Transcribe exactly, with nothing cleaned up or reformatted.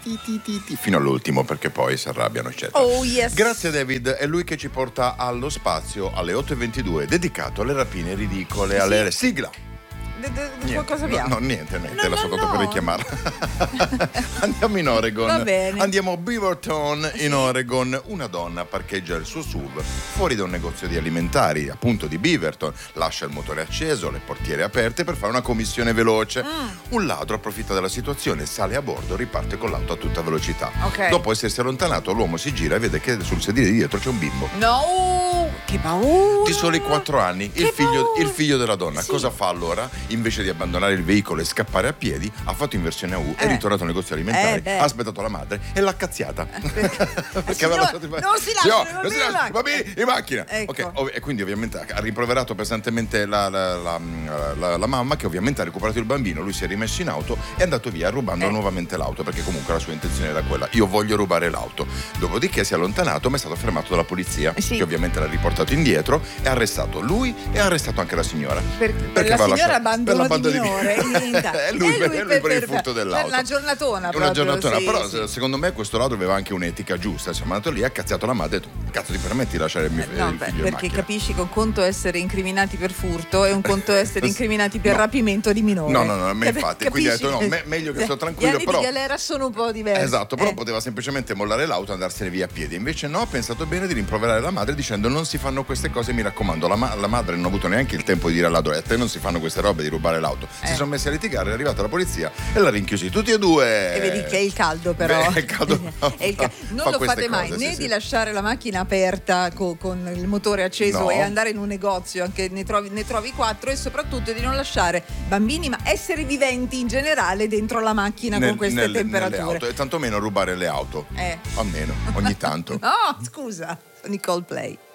ti, ti, ti, ti, fino all'ultimo, perché poi si arrabbiano, eccetera. Oh yes. Grazie David, è lui che ci porta allo spazio alle otto e ventidue, dedicato alle rapine ridicole, Sì. alle sigla. De, de, Niente, qualcosa no, abbiamo? no, niente, niente, No, la no, soltanto no. per richiamarla. Andiamo in Oregon. Va bene. Andiamo a Beaverton in Sì. Oregon. Una donna parcheggia il suo S U V fuori da un negozio di alimentari, appunto di Beaverton. Lascia il motore acceso, le portiere aperte per fare una commissione veloce. Mm. Un ladro approfitta della situazione, sale a bordo, riparte con l'auto a tutta velocità. Ok. Dopo essersi allontanato, l'uomo si gira e vede che sul sedile di dietro c'è un bimbo. No, che paura. Di soli quattro anni, il Che figlio, paura. il figlio della donna. Sì. Cosa fa allora? Invece di abbandonare il veicolo e scappare a piedi, ha fatto inversione a U, è Eh. ritornato al negozio alimentare, Eh, beh. ha aspettato la madre e l'ha cazziata. Perché signora, aveva lasciato i non si Signora, lasciano i non si bambini in lasciano i bambini in macchina. Ecco. Ok, ov- e quindi ovviamente ha rimproverato pesantemente la, la, la, la- la mamma, che ovviamente ha recuperato il bambino. Lui si è rimesso in auto e è andato via rubando Eh. nuovamente l'auto, perché comunque la sua intenzione era quella: io voglio rubare l'auto. Dopodiché si è allontanato, ma è stato fermato dalla polizia, Sì. che ovviamente l'ha riportato indietro e ha arrestato lui e ha arrestato anche la signora. Per, per Perché la aveva signora lasciato- abbandono per la banda di di- minore diventa- È lui, e per, è lui per il furto dell'auto. per la giornatona Una proprio, giornatona, sì, però sì. secondo me questo ladro aveva anche un'etica giusta. Insomma, è andato lì, ha cazziato la madre e ha detto: cazzo, ti permetti di lasciare il mio No, il beh, figlio in perché macchina? capisci che un conto è essere incriminati per furto e un conto è essere incriminati per No. rapimento di minore. No, no, no, ma Cap- infatti, quindi ha detto, no, capisci? me- meglio che Cioè, sto tranquillo, gli anni però- di galera sono un po' diversi. Esatto, però Eh. poteva semplicemente mollare l'auto e andarsene via a piedi. Invece no, ha pensato bene di rimproverare la madre dicendo: non si fanno queste cose, mi raccomando. La, ma- la madre non ha avuto neanche il tempo di dire al ladro: a te non si fanno queste robe di rubare l'auto. Si Eh. sono messi a litigare, è arrivata la polizia e l'ha rinchiusi tutti e due. E vedi che è il caldo, però. Beh, è il caldo. È il ca- non Fa lo queste fate mai cose, né sì, di sì. lasciare la macchina aperta co- con il motore acceso No. e andare in un negozio, anche ne trovi, ne trovi quattro, e soprattutto di non lasciare bambini, ma esseri viventi in generale, dentro la macchina Nel- con queste nelle- temperature. nelle auto, e tantomeno rubare le auto. Eh. Almeno, ogni tanto. No, scusa, sono i Coldplay.